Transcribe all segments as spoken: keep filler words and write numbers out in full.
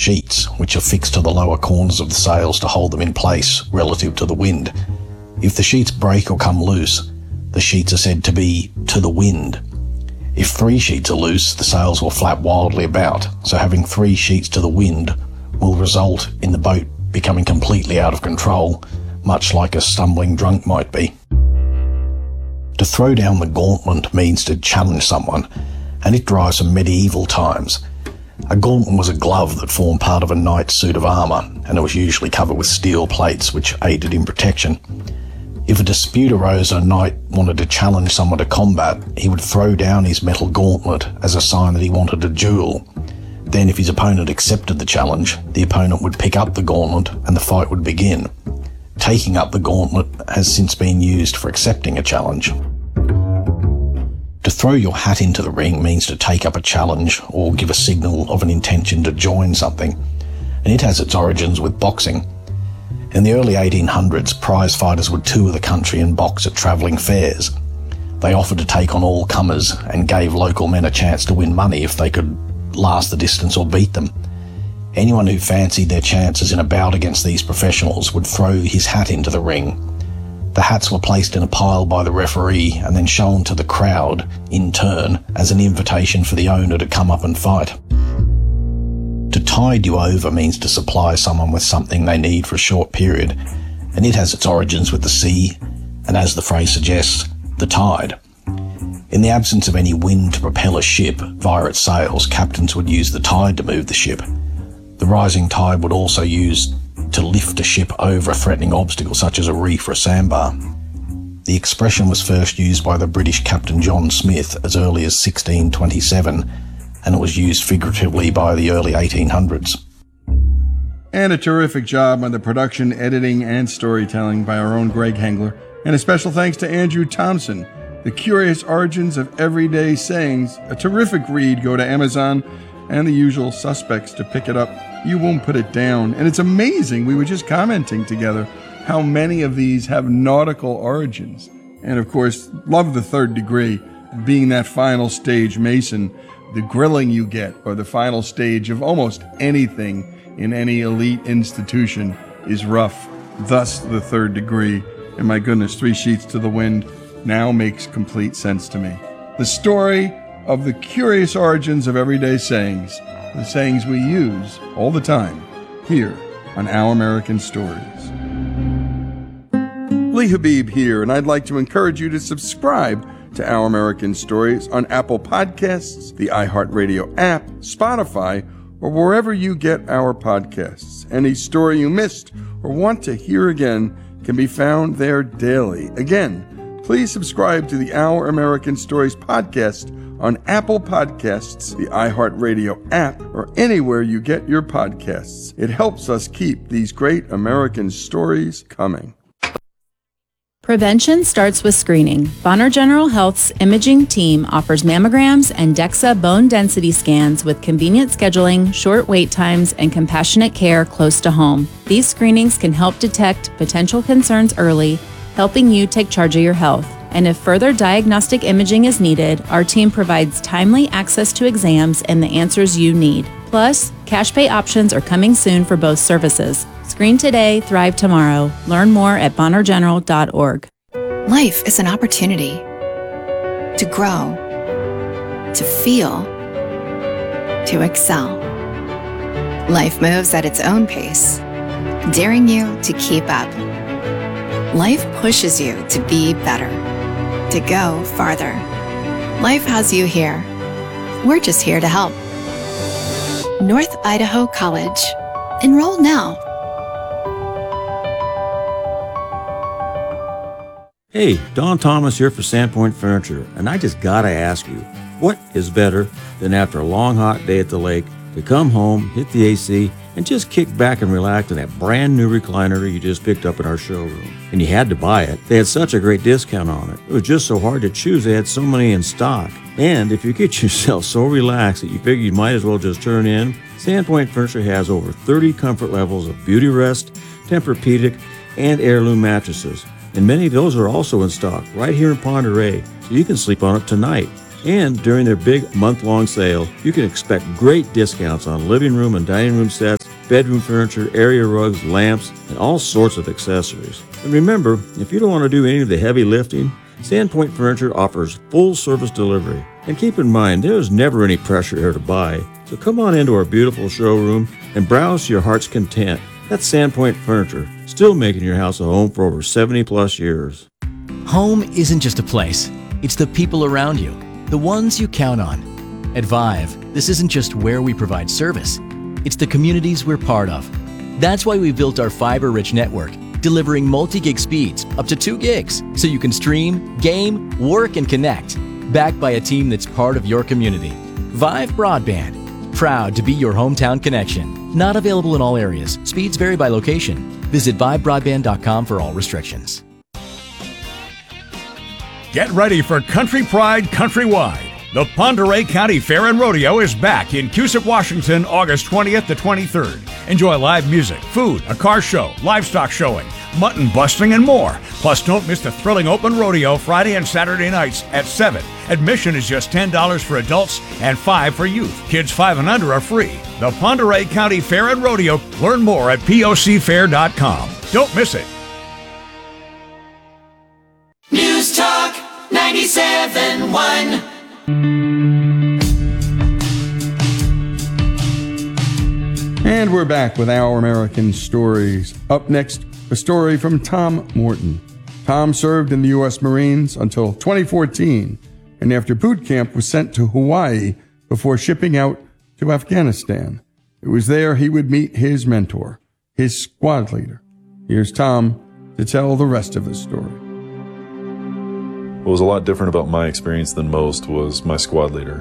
sheets, which are fixed to the lower corners of the sails to hold them in place relative to the wind. If the sheets break or come loose, the sheets are said to be to the wind. If three sheets are loose, the sails will flap wildly about, so having three sheets to the wind will result in the boat becoming completely out of control, much like a stumbling drunk might be. To throw down the gauntlet means to challenge someone, and it derives from medieval times. A gauntlet was a glove that formed part of a knight's suit of armour, and it was usually covered with steel plates which aided in protection. If a dispute arose and a knight wanted to challenge someone to combat, he would throw down his metal gauntlet as a sign that he wanted a duel. Then if his opponent accepted the challenge, the opponent would pick up the gauntlet and the fight would begin. Taking up the gauntlet has since been used for accepting a challenge. To throw your hat into the ring means to take up a challenge or give a signal of an intention to join something, and it has its origins with boxing. In the early eighteen hundreds, prize fighters would tour the country and box at travelling fairs. They offered to take on all comers and gave local men a chance to win money if they could last the distance or beat them. Anyone who fancied their chances in a bout against these professionals would throw his hat into the ring. The hats were placed in a pile by the referee and then shown to the crowd in turn as an invitation for the owner to come up and fight. To tide you over means to supply someone with something they need for a short period, and it has its origins with the sea, and as the phrase suggests, the tide. In the absence of any wind to propel a ship via its sails, captains would use the tide to move the ship. The rising tide would also use to lift a ship over a threatening obstacle such as a reef or a sandbar. The expression was first used by the British Captain John Smith as early as sixteen twenty-seven, and it was used figuratively by the early eighteen hundreds. And a terrific job on the production, editing, and storytelling by our own Greg Hengler. And a special thanks to Andrew Thompson. The Curious Origins of Everyday Sayings, a terrific read. Go to Amazon and the usual suspects to pick it up. You won't put it down. And it's amazing, we were just commenting together, how many of these have nautical origins. And of course, love the third degree, being that final stage Mason, the grilling you get, or the final stage of almost anything in any elite institution is rough. Thus the third degree. And my goodness, three sheets to the wind now makes complete sense to me. The story of the curious origins of everyday sayings, the sayings we use all the time, here on Our American Stories. Lee Habib here, and I'd like to encourage you to subscribe to Our American Stories on Apple Podcasts, the iHeartRadio app, Spotify, or wherever you get our podcasts. Any story you missed or want to hear again can be found there daily. Again, please subscribe to the Our American Stories podcast on Apple Podcasts, the iHeartRadio app, or anywhere you get your podcasts. It helps us keep these great American stories coming. Prevention starts with screening. Bonner General Health's imaging team offers mammograms and DEXA bone density scans with convenient scheduling, short wait times, and compassionate care close to home. These screenings can help detect potential concerns early, helping you take charge of your health. And if further diagnostic imaging is needed, our team provides timely access to exams and the answers you need. Plus, cash pay options are coming soon for both services. Screen today, thrive tomorrow. Learn more at bonner general dot org. Life is an opportunity to grow, to feel, to excel. Life moves at its own pace, daring you to keep up. Life pushes you to be better, to go farther. Life has you here. We're just here to help. North Idaho College. Enroll now. Hey, Don Thomas here for Sandpoint Furniture, and I just gotta ask you, what is better than after a long hot day at the lake to come home, hit the A C, and just kick back and relax in that brand new recliner you just picked up in our showroom? And you had to buy it. They had such a great discount on it. It was just so hard to choose. They had so many in stock. And if you get yourself so relaxed that you figure you might as well just turn in, Sandpoint Furniture has over thirty comfort levels of Beautyrest, Tempur-Pedic, and heirloom mattresses. And many of those are also in stock right here in Ponderay, so you can sleep on it tonight. And during their big month-long sale, you can expect great discounts on living room and dining room sets, bedroom furniture, area rugs, lamps, and all sorts of accessories. And remember, if you don't want to do any of the heavy lifting, Sandpoint Furniture offers full-service delivery. And keep in mind, there's never any pressure here to buy. So come on into our beautiful showroom and browse to your heart's content. That's Sandpoint Furniture, still making your house a home for over seventy plus years. Home isn't just a place. It's the people around you, the ones you count on. At Vive, this isn't just where we provide service. It's the communities we're part of. That's why we built our fiber-rich network, delivering multi-gig speeds up to two gigs, so you can stream, game, work, and connect. Backed by a team that's part of your community. Vive Broadband, proud to be your hometown connection. Not available in all areas. Speeds vary by location. Visit vive broadband dot com for all restrictions. Get ready for Country Pride Countrywide. The Pend Oreille County Fair and Rodeo is back in Cusick, Washington, August twentieth to twenty-third. Enjoy live music, food, a car show, livestock showing, mutton busting, and more. Plus, don't miss the thrilling open rodeo Friday and Saturday nights at seven. Admission is just ten dollars for adults and five dollars for youth. Kids five and under are free. The Pend Oreille County Fair and Rodeo. Learn more at P O C fair dot com. Don't miss it. News Talk ninety-seven point one. And we're back with Our American Stories. Up next, a story from Tom Morton. Tom served in the U S Marines until twenty fourteen, and after boot camp was sent to Hawaii before shipping out to Afghanistan. It was there he would meet his mentor, his squad leader. Here's Tom to tell the rest of the story. What was a lot different about my experience than most was my squad leader.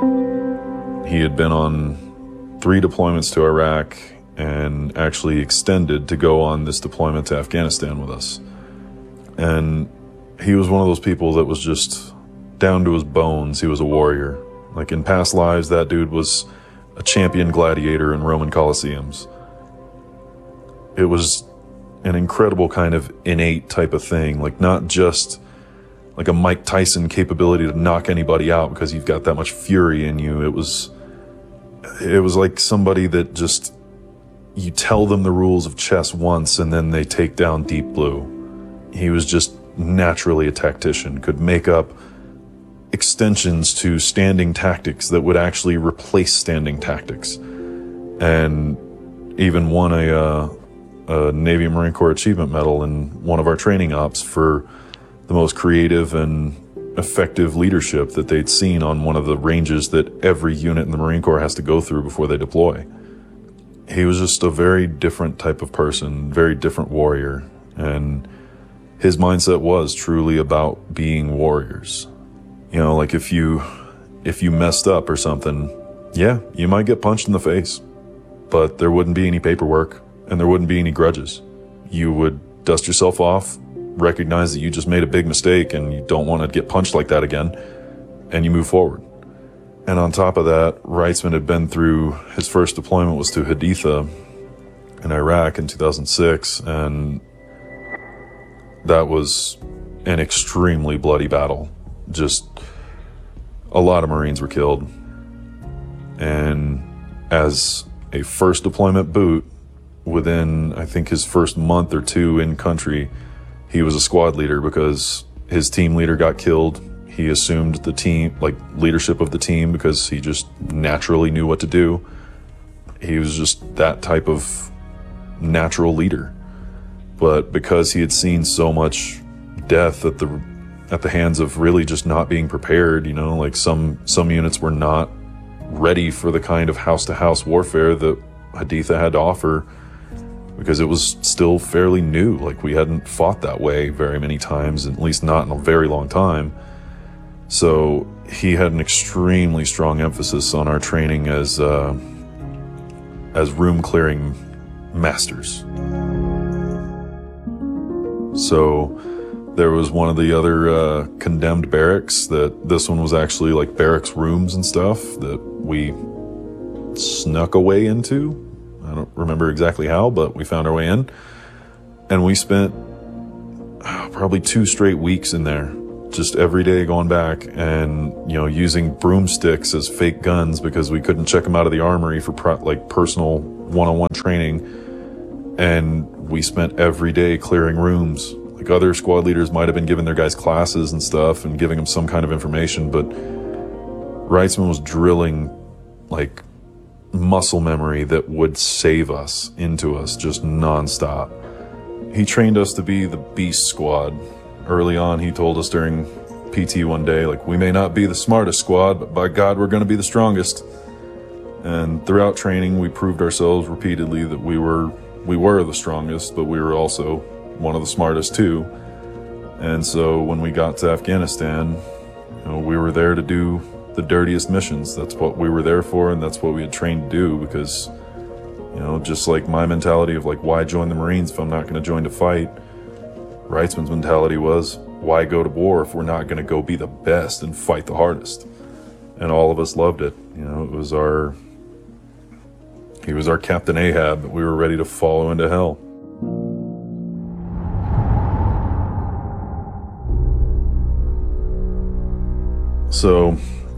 He had been on three deployments to Iraq and actually extended to go on this deployment to Afghanistan with us. And he was one of those people that was just down to his bones. He was a warrior. Like in past lives, that dude was a champion gladiator in Roman Colosseums. It was an incredible kind of innate type of thing, like not just like a Mike Tyson capability to knock anybody out because you've got that much fury in you. It was, it was like somebody that just, you tell them the rules of chess once and then they take down Deep Blue. He was just naturally a tactician, could make up extensions to standing tactics that would actually replace standing tactics. And even won a, uh, a Navy and Marine Corps Achievement Medal in one of our training ops for the most creative and effective leadership that they'd seen on one of the ranges that every unit in the Marine Corps has to go through before they deploy. He was just a very different type of person, very different warrior, and his mindset was truly about being warriors. You know, like if you if you messed up or something, yeah, you might get punched in the face, but there wouldn't be any paperwork and there wouldn't be any grudges. You would dust yourself off, recognize that you just made a big mistake and you don't want to get punched like that again, and you move forward. And on top of that, Wrightsman had been through, his first deployment was to Haditha in Iraq in two thousand six, and that was an extremely bloody battle. Just a lot of Marines were killed. And as a first deployment boot, within, I think, his first month or two in country, he was a squad leader because his team leader got killed. He assumed the team, like leadership of the team, because he just naturally knew what to do. He was just that type of natural leader. But because he had seen so much death at the at the hands of really just not being prepared, you know, like some some units were not ready for the kind of house-to-house warfare that Haditha had to offer, because it was still fairly new. Like, we hadn't fought that way very many times, at least not in a very long time. So he had an extremely strong emphasis on our training as uh, as room clearing masters. So there was one of the other uh, condemned barracks that this one was actually like barracks rooms and stuff that we snuck a way into. I don't remember exactly how, but we found our way in. And we spent oh, probably two straight weeks in there. just every day going back and, you know, using broomsticks as fake guns because we couldn't check them out of the armory for pro- like personal one-on-one training. And we spent every day clearing rooms. Like other squad leaders might have been giving their guys classes and stuff and giving them some kind of information, but Wrightsman was drilling like muscle memory that would save us into us just nonstop. He trained us to be the beast squad. Early on, he told us during P T one day, like, we may not be the smartest squad, but by God, we're going to be the strongest. And throughout training, we proved ourselves repeatedly that we were we were the strongest, but we were also one of the smartest too. And so when we got to Afghanistan, you know, we were there to do the dirtiest missions. That's what we were there for, and that's what we had trained to do, because, you know, just like my mentality of like, why join the Marines if I'm not going to join to fight, Wrightsman's mentality was, why go to war if we're not going to go be the best and fight the hardest? And all of us loved it. You know, it was our, he was our Captain Ahab that we were ready to follow into hell. So,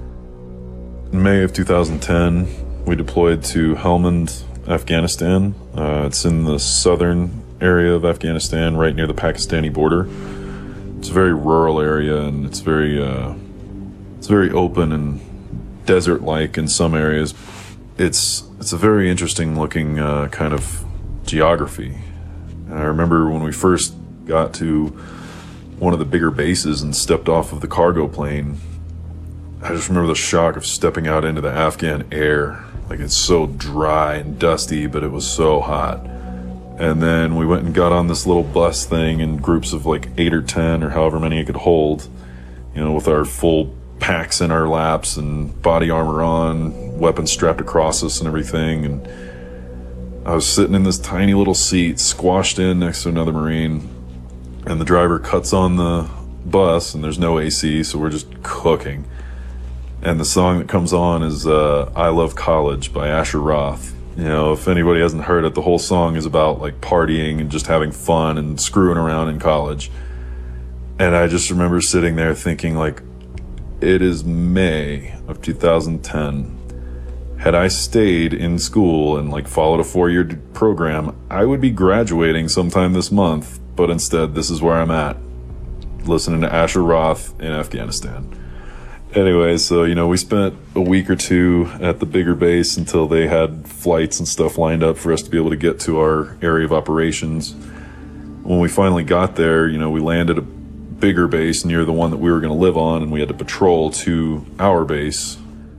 in May of two thousand ten, we deployed to Helmand, Afghanistan. Uh, it's in the southern area of Afghanistan, right near the Pakistani border. It's a very rural area, and it's very, uh, it's very open and desert-like in some areas. It's it's a very interesting looking uh, kind of geography. And I remember when we first got to one of the bigger bases and stepped off of the cargo plane, I just remember the shock of stepping out into the Afghan air. Like, it's so dry and dusty, but it was so hot. And then we went and got on this little bus thing in groups of like eight or ten or however many it could hold, you know, with our full packs in our laps and body armor on, weapons strapped across us and everything. And I was sitting in this tiny little seat, squashed in next to another Marine, and the driver cuts on the bus and there's no A C, so we're just cooking. And the song that comes on is uh, I Love College by Asher Roth. You know, if anybody hasn't heard it, the whole song is about like partying and just having fun and screwing around in college. And I just remember sitting there thinking, like, it is May of two thousand ten. Had I stayed in school and like followed a four-year program, I would be graduating sometime this month. But instead, this is where I'm at, listening to Asher Roth in Afghanistan. Anyway, so, you know, we spent a week or two at the bigger base until they had flights and stuff lined up for us to be able to get to our area of operations. When we finally got there, you know, we landed a bigger base near the one that we were going to live on, and we had to patrol to our base.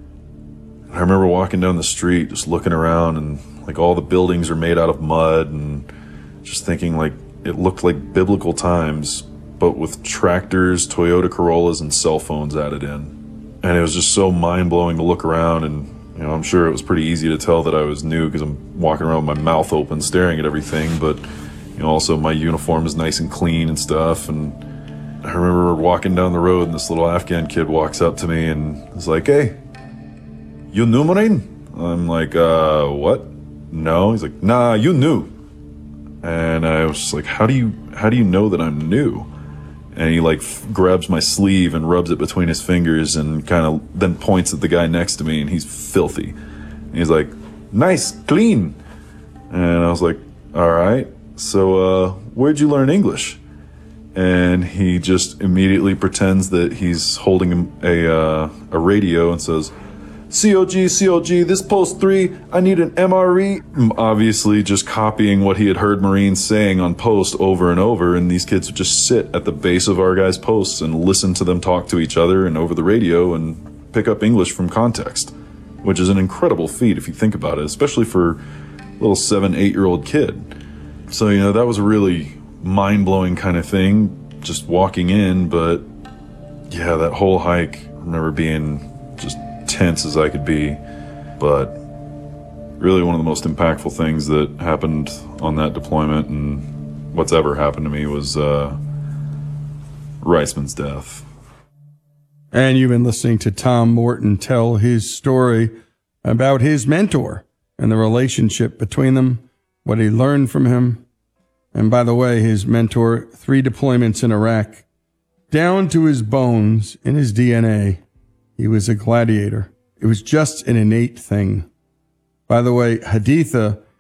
I remember walking down the street, just looking around, and like all the buildings are made out of mud, and just thinking like it looked like biblical times, but with tractors, Toyota Corollas, and cell phones added in. And it was just so mind-blowing to look around, and, you know, I'm sure it was pretty easy to tell that I was new because I'm walking around with my mouth open staring at everything, but, you know, also my uniform is nice and clean and stuff. And I remember walking down the road and this little Afghan kid walks up to me and is like, "Hey, you new Marine?" I'm like, uh, what? No. He's like, "Nah, you new." And I was just like, how do you, how do you know that I'm new? And he like f- grabs my sleeve and rubs it between his fingers and kind of then points at the guy next to me, and he's filthy. And he's like, "Nice, clean." And I was like, "All right, so uh, where'd you learn English?" And he just immediately pretends that he's holding a uh, a radio and says, "C O G, C O G, this post three, I need an M R E." Obviously just copying what he had heard Marines saying on post over and over, and these kids would just sit at the base of our guys' posts and listen to them talk to each other and over the radio and pick up English from context, which is an incredible feat if you think about it, especially for a little seven, eight-year-old kid. So, you know, that was a really mind-blowing kind of thing, just walking in, but yeah, that whole hike, I remember being just tense as I could be, but really one of the most impactful things that happened on that deployment and what's ever happened to me was uh, Wrightsman's death. And you've been listening to Tom Morton tell his story about his mentor and the relationship between them, what he learned from him. And by the way, his mentor, three deployments in Iraq, Down to his bones, in his D N A, he was a gladiator. It was just an innate thing. By the way, Haditha